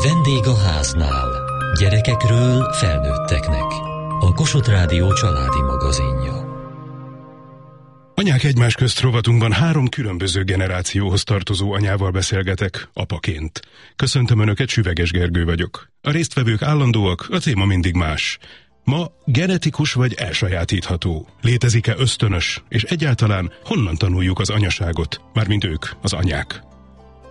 Vendég a háznál. Gyerekekről felnőtteknek. A Kossuth Rádió családi magazinja. Anyák egymás közt rovatunkban 3 különböző generációhoz tartozó anyával beszélgetek, apaként. Köszöntöm Önöket, Süveges Gergő vagyok. A résztvevők állandóak, a téma mindig más. Ma genetikus vagy elsajátítható? Létezik-e ösztönös? És egyáltalán honnan tanuljuk az anyaságot? Mármint ők, az anyák.